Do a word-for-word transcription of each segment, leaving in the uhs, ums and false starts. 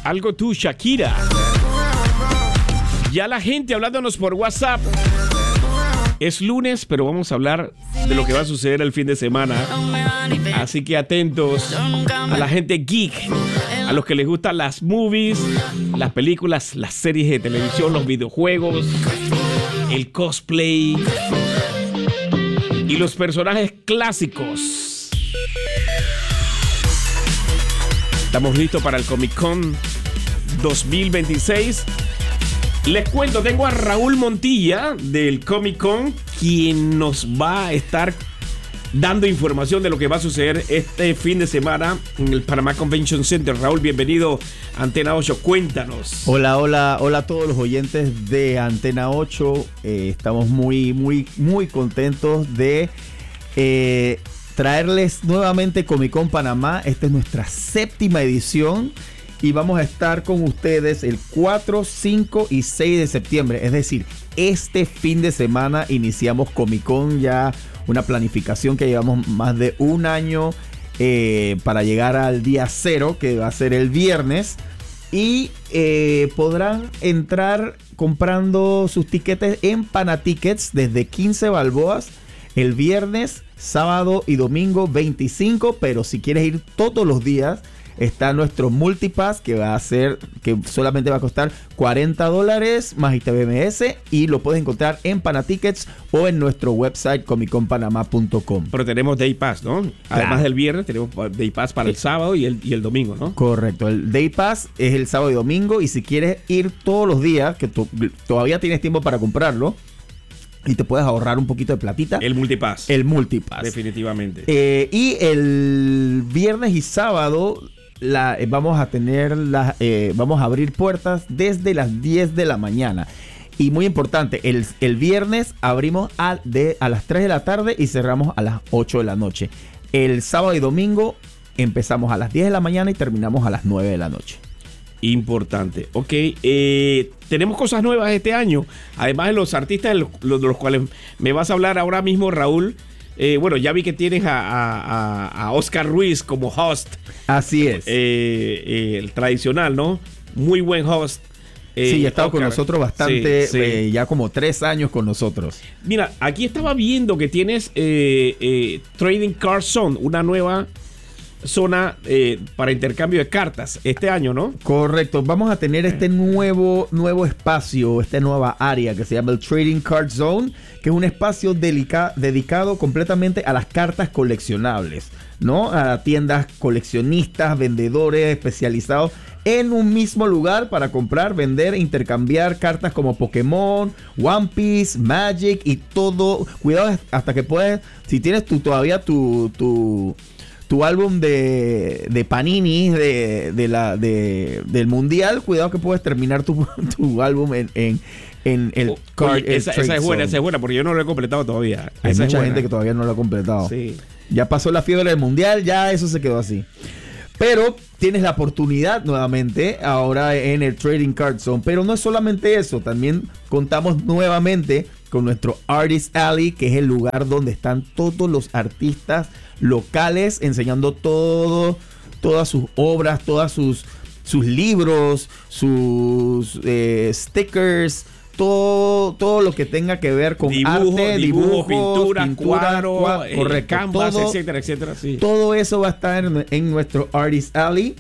Algo tú, Shakira. Ya la gente hablándonos por WhatsApp. Es lunes, pero vamos a hablar de lo que va a suceder el fin de semana. Así que atentos a la gente geek, a los que les gustan las movies, las películas, las series de televisión, los videojuegos, el cosplay y los personajes clásicos. Estamos listos para el Comic Con dos mil veintiséis. Les cuento, tengo a Raúl Montilla del Comic Con, quien nos va a estar dando información de lo que va a suceder este fin de semana en el Panamá Convention Center. Raúl, bienvenido a Antena ocho, cuéntanos. Hola, hola, hola a todos los oyentes de Antena ocho. Eh, estamos muy, muy, muy contentos de eh, traerles nuevamente Comic Con Panamá. Esta es nuestra séptima edición. Y vamos a estar con ustedes el cuatro, cinco y seis de septiembre. Es decir, este fin de semana iniciamos Comic Con, ya una planificación que llevamos más de un año eh, para llegar al día cero, que va a ser el viernes. Y eh, podrán entrar comprando sus tiquetes en Panatickets desde quince balboas el viernes, sábado y domingo veinticinco. Pero si quieres ir todos los días, está nuestro Multipass, que va a ser, que solamente va a costar cuarenta dólares más I T B M S, y lo puedes encontrar en Panatickets o en nuestro website comic con panamá punto com. Pero tenemos Day Pass, ¿no? Claro. Además del viernes, tenemos Day Pass para el sábado y el, y el domingo, ¿no? Correcto, el Day Pass es el sábado y domingo, y si quieres ir todos los días, que to- todavía tienes tiempo para comprarlo, y te puedes ahorrar un poquito de platita. El Multipass. El Multipass. Definitivamente. Eh, y el viernes y sábado La, eh, vamos a tener la, eh, vamos a abrir puertas desde las diez de la mañana. Y muy importante, el, el viernes abrimos a, de, a las tres de la tarde y cerramos a las ocho de la noche. El sábado y domingo empezamos a las diez de la mañana y terminamos a las nueve de la noche. Importante. Ok, eh, tenemos cosas nuevas este año. Además de los artistas de los, de los cuales me vas a hablar ahora mismo, Raúl. Eh, bueno, ya vi que tienes a, a, a Oscar Ruiz como host. Así es. Eh, eh, el tradicional, ¿no? Muy buen host. Eh, sí, ha estado Oscar. con nosotros bastante, sí, sí. Eh, ya como tres años con nosotros. Mira, aquí estaba viendo que tienes eh, eh, Trading Card Zone, una nueva zona eh, para intercambio de cartas este año, ¿no? Correcto, vamos a tener este nuevo, nuevo espacio, esta nueva área que se llama el Trading Card Zone, que es un espacio delica- dedicado completamente a las cartas coleccionables, ¿no? A tiendas coleccionistas, vendedores especializados en un mismo lugar para comprar, vender e intercambiar cartas como Pokémon, One Piece, Magic y todo. Cuidado hasta que puedes, si tienes tu, todavía tu... tu tu álbum de, de Panini de, de la, de, del Mundial, cuidado que puedes terminar tu, tu álbum en, en, en el card. Oye, esa, esa es buena, esa es buena, porque yo no lo he completado todavía. Hay esa mucha gente que todavía no lo ha completado. Sí. Ya pasó la fiebre del Mundial, ya eso se quedó así. Pero tienes la oportunidad nuevamente ahora en el Trading Card Zone. Pero no es solamente eso, también contamos nuevamente con nuestro Artist Alley, que es el lugar donde están todos los artistas locales enseñando todo, todas sus obras, todas sus, sus libros, sus eh, stickers, todo, todo lo que tenga que ver con dibujo, arte, dibujo, dibujos, pintura, pintura cuadro, cuadro, eh, correcto, canvas, todo, etcétera, etcétera. Sí. Todo eso va a estar en, en nuestro Artist Alley,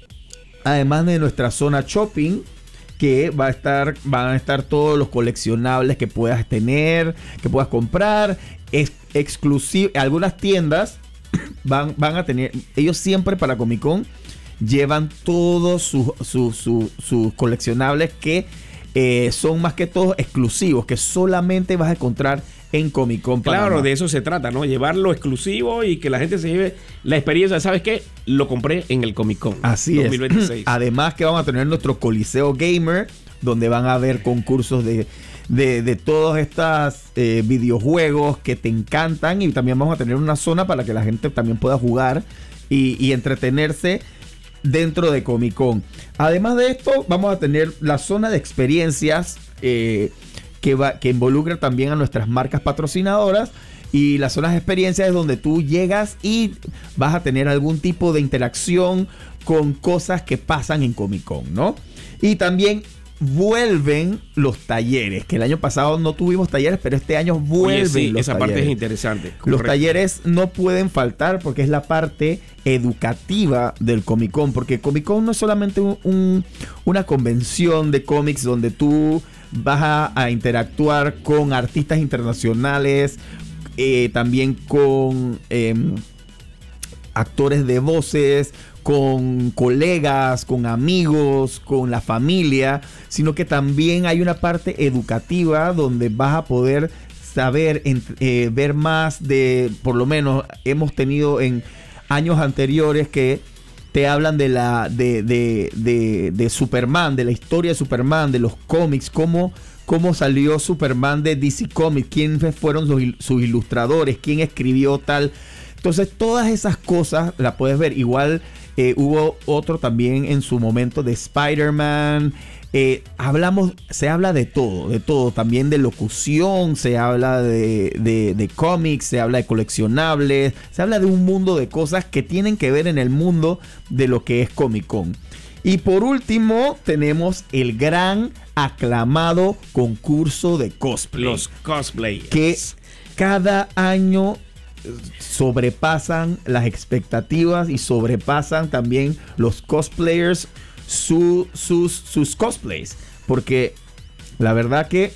además de nuestra zona shopping, que va a estar, van a estar todos los coleccionables que puedas tener, que puedas comprar, es exclusivo. Algunas tiendas van, van a tener, ellos siempre para Comic Con llevan todos sus su, su, su coleccionables que eh, son más que todo exclusivos, que solamente vas a encontrar en Comic Con Panamá. Claro, de eso se trata, ¿no? Llevar lo exclusivo y que la gente se lleve la experiencia. ¿Sabes qué? Lo compré en el Comic Con. Así dos mil veintiséis. Es. Además que vamos a tener nuestro Coliseo Gamer, donde van a haber concursos de, de, de todos estos eh, videojuegos que te encantan. Y también vamos a tener una zona para que la gente también pueda jugar y, y entretenerse dentro de Comic Con. Además de esto, vamos a tener la zona de experiencias eh, que, va, que involucra también a nuestras marcas patrocinadoras Y las zonas de experiencia es donde tú llegas y vas a tener algún tipo de interacción con cosas que pasan en Comic Con, ¿no? Y también vuelven los talleres, que el año pasado no tuvimos talleres, pero este año vuelven. Oye, sí, los esa talleres. parte es interesante. Los Correcto. talleres no pueden faltar porque es la parte educativa del Comic Con, porque Comic Con no es solamente un, un, una convención de cómics donde tú vas a, a interactuar con artistas internacionales, eh, también con eh, actores de voces, con colegas, con amigos, con la familia, sino que también hay una parte educativa donde vas a poder saber, eh, ver más de, por lo menos hemos tenido en años anteriores que te hablan de la de, de, de, de Superman, de la historia de Superman, de los cómics, cómo, cómo salió Superman de D C Comics, quiénes fueron sus, sus ilustradores, quién escribió tal. Entonces todas esas cosas las puedes ver. Igual eh, hubo otro también en su momento de Spider-Man. Eh, hablamos, se habla de todo, de todo, también de locución, se habla de, de, de cómics, se habla de coleccionables, se habla de un mundo de cosas que tienen que ver en el mundo de lo que es Comic Con. Y por último tenemos el gran aclamado concurso de cosplay. Los cosplayers. Que cada año sobrepasan las expectativas y sobrepasan también los cosplayers Su, sus, sus cosplays, porque la verdad que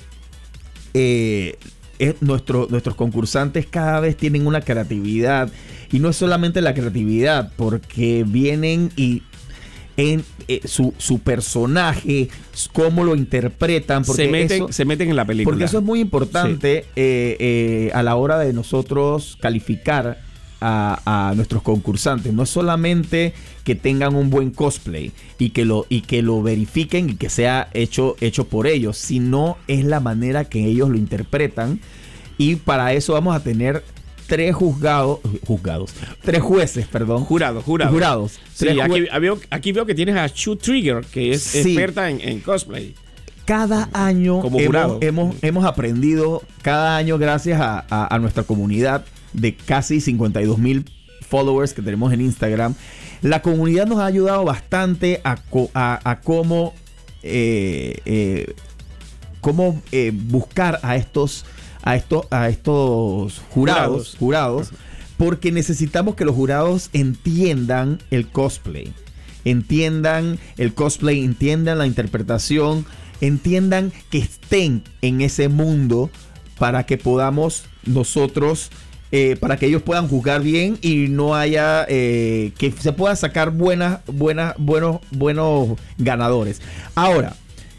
eh, es nuestro, nuestros concursantes cada vez tienen una creatividad, y no es solamente la creatividad, porque vienen y en eh, su, su personaje, cómo lo interpretan, porque se meten, eso, se meten en la película. porque eso es muy importante, sí. eh, eh, a la hora de nosotros calificar A, a nuestros concursantes. No es solamente que tengan un buen cosplay y que lo, y que lo verifiquen y que sea hecho, hecho por ellos, sino es la manera que ellos lo interpretan. Y para eso vamos a tener tres juzgados, juzgados, tres jueces, perdón. Jurados, jurados. Jurados. Sí, Tres aquí, jue- veo, aquí veo que tienes a Chu Trigger, que es Sí. experta en, en cosplay. Cada año Como hemos, jurado. hemos, hemos aprendido, cada año gracias a, a, a nuestra comunidad de casi cincuenta y dos mil followers que tenemos en Instagram. La comunidad nos ha ayudado bastante a, co- a, a cómo, eh, eh, cómo eh, buscar a estos, a estos, a estos jurados, Jurados. jurados, porque necesitamos que los jurados entiendan el cosplay, entiendan el cosplay, entiendan la interpretación, entiendan que estén en ese mundo para que podamos nosotros, eh, para que ellos puedan juzgar bien y no haya, eh, que se pueda sacar buenas, buenas, buenos, buenos ganadores. Ahora,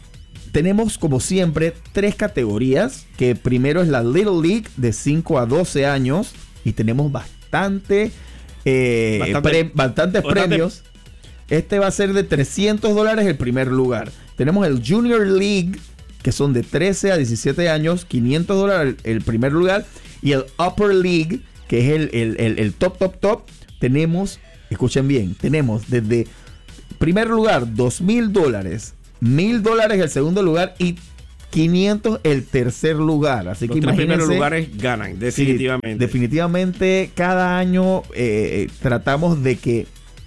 tenemos como siempre tres categorías, que primero es la Little League de cinco a doce años y tenemos bastante, eh, Bastante- pre- bastantes bastante- premios. Este va a ser de trescientos dólares el primer lugar. Tenemos el Junior League, que son de trece a diecisiete años, quinientos dólares el, el primer lugar. Y el Upper League, que es el, el, el, el top, top, top, tenemos, escuchen bien, tenemos desde primer lugar dos mil dólares, mil dólares el segundo lugar y quinientos el tercer lugar. Así Los que tres primeros imagínense. lugares ganan, definitivamente. Sí, definitivamente cada año eh, tratamos de que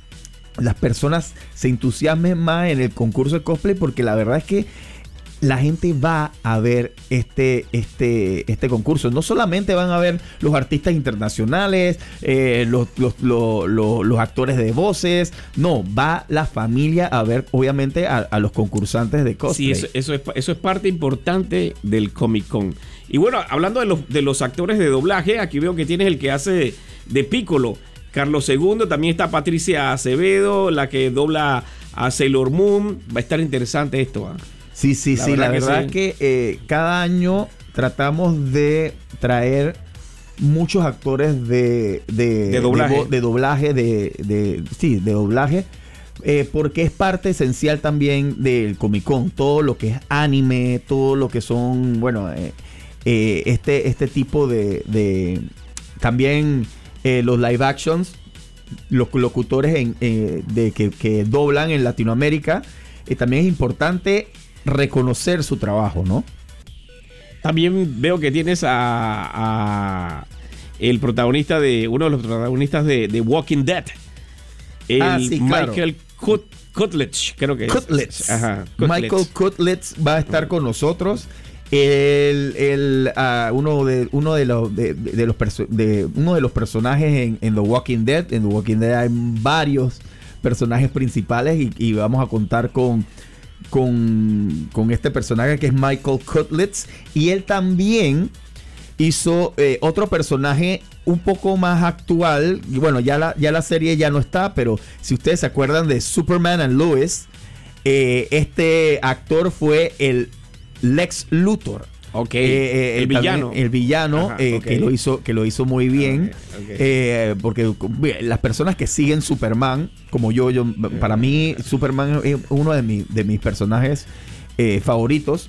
las personas se entusiasmen más en el concurso de cosplay, porque la verdad es que la gente va a ver este, este, este concurso. No solamente van a ver los artistas internacionales, eh, los, los, los, los, los actores de voces. No, va la familia a ver, obviamente, a, a los concursantes de cosplay. Sí, eso, eso, es, eso es parte importante del Comic Con. Y bueno, hablando de los, de los actores de doblaje, aquí veo que tienes el que hace de Piccolo, Carlos segundo. También está Patricia Acevedo, la que dobla a Sailor Moon. Va a estar interesante esto, ¿eh? Sí, sí, La sí. verdad La que verdad sí. es que eh, cada año tratamos de traer muchos actores de, de, De doblaje. de, vo- de doblaje, de, de- sí, de doblaje, eh, porque es parte esencial también del Comic Con. Todo lo que es anime, todo lo que son, bueno, eh, eh, este, este tipo de, de también eh, los live actions, los locutores en, eh, de que, que doblan en Latinoamérica. Y también es importante reconocer su trabajo, ¿no? También veo que tienes a, a el protagonista de, uno de los protagonistas de, de Walking Dead. El ah, sí, claro. Michael Cut, Cudlitz, creo que Cudlitz. es. Ajá, Cudlitz. Michael Cudlitz va a estar con nosotros. El, el, uh, uno de uno de los de, de los perso- de uno de los personajes en, en The Walking Dead. En The Walking Dead hay varios personajes principales y, y vamos a contar con, con, con este personaje que es Michael Cudlitz. Y él también hizo eh, otro personaje un poco más actual. Y bueno, ya la, ya la serie ya no está, pero si ustedes se acuerdan de Superman and Lois, eh, este actor fue el Lex Luthor. Ok. Eh, eh, el villano. El villano. Ajá, eh, okay. que lo hizo, que lo hizo muy bien. Okay, okay. Eh, porque las personas que siguen Superman, como yo, yo para mí, Superman es uno de, mi, de mis personajes eh, favoritos.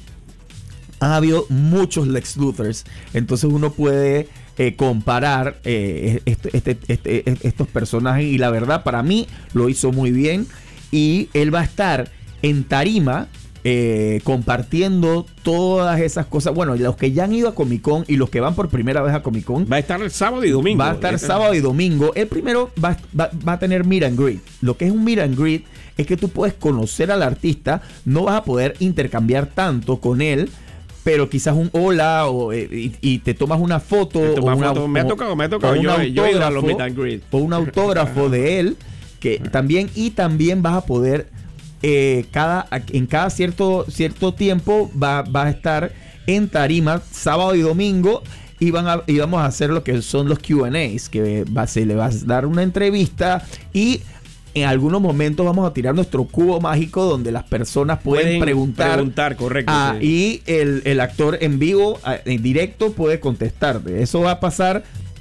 Ha habido muchos Lex Luthors. Entonces uno puede eh, comparar eh, este, este, este, estos personajes. Y la verdad, para mí, lo hizo muy bien. Y él va a estar en tarima. Eh, compartiendo todas esas cosas. Bueno, los que ya han ido a Comic Con y los que van por primera vez a Comic Con, va a estar el sábado y domingo. Va a estar sábado y domingo. El primero va, va, va a tener meet and greet. Lo que es un meet and greet es que tú puedes conocer al artista. No vas a poder intercambiar tanto con él, pero quizás un hola o, eh, y, y te tomas una foto. Te tomas o una, foto. Me ha tocado, me ha tocado. Yo, yo he ido a los meet and greet. O un autógrafo de él que también, y también vas a poder Eh, cada, en cada cierto, cierto tiempo va, va a estar en tarima sábado y domingo y, van a, y vamos a hacer lo que son los Q and A's, que va, se le va a dar una entrevista y en algunos momentos vamos a tirar nuestro cubo mágico donde las personas pueden, pueden preguntar, preguntar correcto, ah, sí. Y el, el actor en vivo, en directo, puede contestar. Eso va a pasar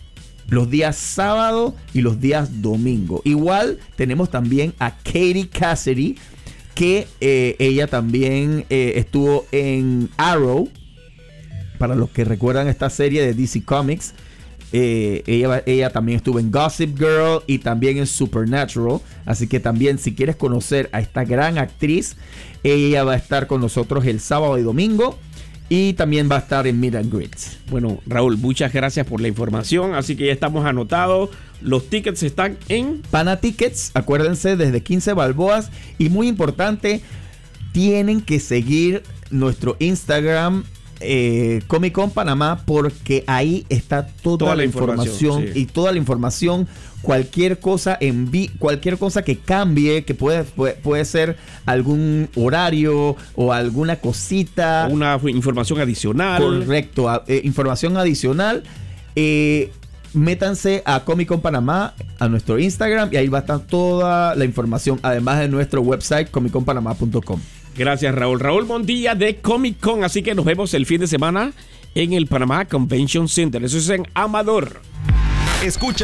los días sábado y los días domingo. Igual tenemos también a Katie Cassidy, que eh, ella también eh, estuvo en Arrow. Para los que recuerdan esta serie de D C Comics, eh, ella, ella también estuvo en Gossip Girl y también en Supernatural. Así que también, si quieres conocer a esta gran actriz, ella va a estar con nosotros el sábado y domingo. Y también va a estar en Meet and Greets. Bueno, Raúl, muchas gracias por la información. Así que ya estamos anotados. Los tickets están en Pana Tickets, acuérdense, desde quince balboas. Y muy importante, tienen que seguir nuestro Instagram, eh, Comic Con Panamá, porque ahí está toda, toda la, la información, información sí. Y toda la información, cualquier cosa en vi, cualquier cosa que cambie, que puede, puede, puede ser algún horario o alguna cosita. O una información adicional. Correcto, a, eh, información adicional. Eh, métanse a Comic Con Panamá, a nuestro Instagram, y ahí va a estar toda la información, además de nuestro website, comic con panamá punto com. Gracias, Raúl. Raúl Montilla de Comic Con. Así que nos vemos el fin de semana en el Panamá Convention Center. Eso es en Amador. Escucha